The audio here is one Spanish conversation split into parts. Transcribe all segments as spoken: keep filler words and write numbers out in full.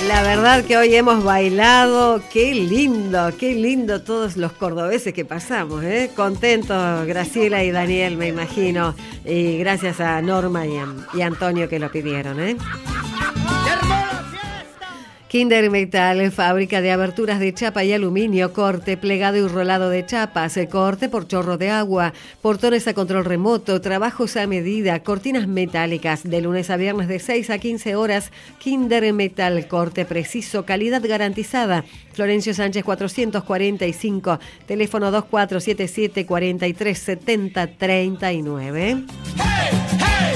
La verdad que hoy hemos bailado, qué lindo, qué lindo todos los cordobeses que pasamos, ¿eh? Contentos Graciela y Daniel, me imagino, y gracias a Norma y, a, y a Antonio que lo pidieron, ¿eh? Kinder Metal, fábrica de aberturas de chapa y aluminio, corte, plegado y rolado de chapas, corte por chorro de agua, portones a control remoto, trabajos a medida, cortinas metálicas, de lunes a viernes de seis a quince horas, Kinder Metal, corte preciso, calidad garantizada. Florencio Sánchez cuatrocientos cuarenta y cinco, teléfono dos cuatro siete siete, cuatro tres siete cero, tres nueve. ¡Hey, hey!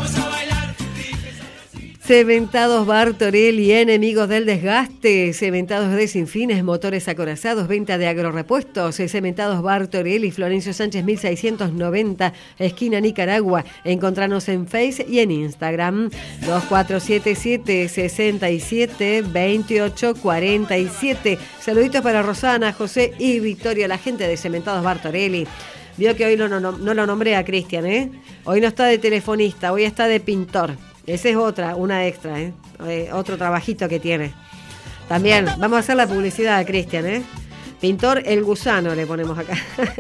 Cementados Bartorelli, enemigos del desgaste, cementados de Sinfines, motores acorazados, venta de agrorepuestos, Cementados Bartorelli, Florencio Sánchez mil seiscientos noventa, esquina Nicaragua. Encontranos en Face y en Instagram. dos cuatro siete siete, seis siete, dos ocho cuatro siete. Saluditos para Rosana, José y Victoria, la gente de Cementados Bartorelli. Vio que hoy no, no, no lo nombré a Cristian, ¿eh? Hoy no está de telefonista, hoy está de pintor. Esa es otra, una extra, ¿eh? Eh, otro trabajito que tiene. También vamos a hacer la publicidad a Cristian, ¿eh? Pintor El Gusano le ponemos acá.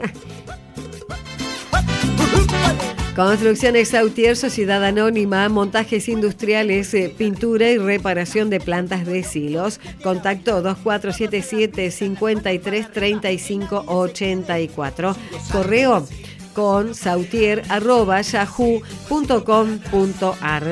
Construcciones Sautier, Sociedad Anónima, montajes industriales, eh, pintura y reparación de plantas de silos. Contacto dos cuatro siete siete, cinco tres, tres cinco ocho cuatro. Correo con sautier arroba yahoo punto com punto ar.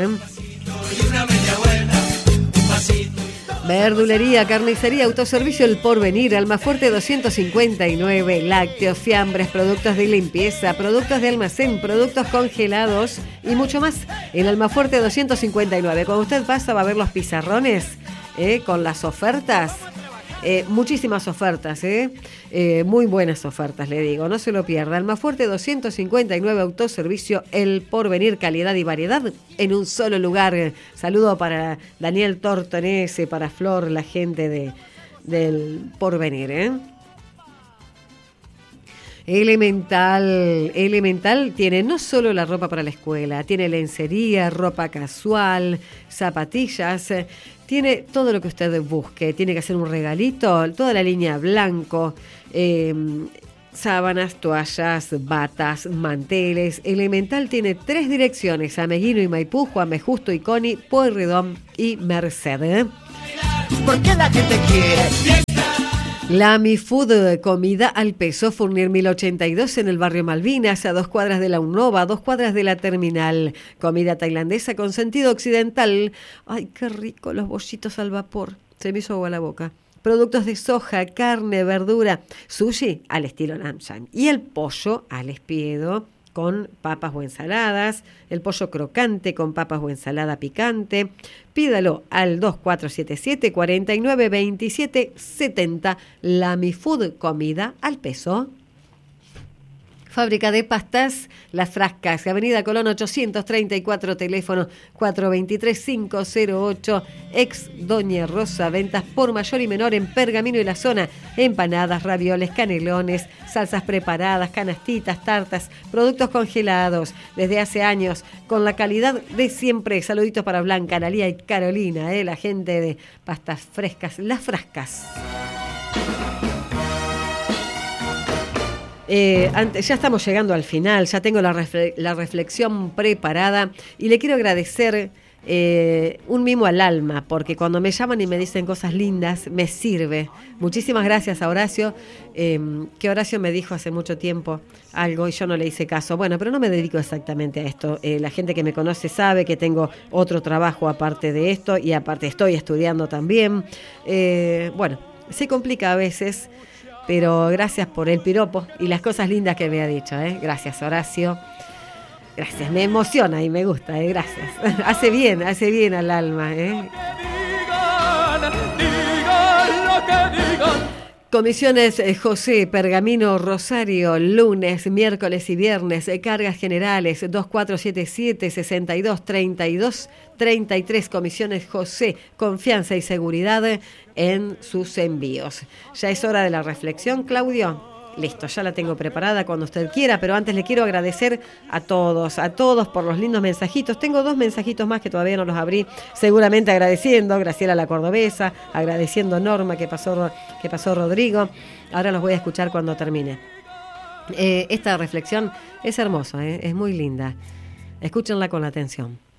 Verdulería, carnicería, autoservicio El Porvenir, Almafuerte doscientos cincuenta y nueve, lácteos, fiambres, productos de limpieza, productos de almacén, productos congelados y mucho más. En Almafuerte doscientos cincuenta y nueve. Cuando usted pasa va a ver los pizarrones eh, con las ofertas. Eh, muchísimas ofertas, ¿eh? Eh, muy buenas ofertas, le digo, no se lo pierda. Almafuerte doscientos cincuenta y nueve, autoservicio El Porvenir, calidad y variedad en un solo lugar. Saludo para Daniel Tortonese, para Flor, la gente de, del Porvenir, ¿eh? Elemental, Elemental tiene no solo la ropa para la escuela, tiene lencería, ropa casual, zapatillas, tiene todo lo que usted busque. Tiene que hacer un regalito, toda la línea blanco, eh, sábanas, toallas, batas, manteles. Elemental tiene tres direcciones: Ameguino y Maipú, Juan B. Justo y Coni, Pueyrredón y Merced. ¿eh? ¿Por qué la gente quiere? La Mi Food, comida al peso, Fournier mil ochenta y dos en el barrio Malvinas, a dos cuadras de la Unova, a dos cuadras de la terminal. Comida tailandesa con sentido occidental. Ay, qué rico, los bollitos al vapor. Se me hizo agua la boca. Productos de soja, carne, verdura, sushi al estilo Namsan. Y el pollo al espiedo con papas o ensaladas, el pollo crocante con papas o ensalada picante. Pídalo al dos cuatro siete siete, cuatro nueve dos siete siete cero. La Mi Food, comida al peso. Fábrica de pastas Las Frascas, Avenida Colón ochocientos treinta y cuatro, teléfono cuatro dos tres, cinco cero ocho, ex Doña Rosa. Ventas por mayor y menor en Pergamino y la zona. Empanadas, ravioles, canelones, salsas preparadas, canastitas, tartas, productos congelados desde hace años con la calidad de siempre. Saluditos para Blanca, Analía y Carolina, eh, la gente de pastas frescas Las Frascas. Eh, antes, ya estamos llegando al final, ya tengo la, refle- la reflexión preparada y le quiero agradecer eh, un mimo al alma, porque cuando me llaman y me dicen cosas lindas, me sirve. Muchísimas gracias a Horacio, eh, que Horacio me dijo hace mucho tiempo algo y yo no le hice caso. Bueno, pero no me dedico exactamente a esto. Eh, la gente que me conoce sabe que tengo otro trabajo aparte de esto y aparte estoy estudiando también. Eh, bueno, se complica a veces. Pero gracias por el piropo y las cosas lindas que me ha dicho, ¿eh? Gracias, Horacio. Gracias, me emociona y me gusta, ¿eh? Gracias. Hace bien, hace bien al alma, ¿eh? Digan, digan lo que digan. Comisiones eh, José, Pergamino, Rosario, lunes, miércoles y viernes, eh, cargas generales, dos cuatro siete siete, sesenta y dos, treinta y dos, treinta y tres, Comisiones José, confianza y seguridad en sus envíos. Ya es hora de la reflexión, Claudio. Listo, ya la tengo preparada cuando usted quiera, pero antes le quiero agradecer a todos, a todos por los lindos mensajitos. Tengo dos mensajitos más que todavía no los abrí, seguramente agradeciendo Graciela la Cordobesa, agradeciendo Norma que pasó, que pasó Rodrigo. Ahora los voy a escuchar cuando termine. Eh, esta reflexión es hermosa, ¿eh? Es muy linda. Escúchenla con atención.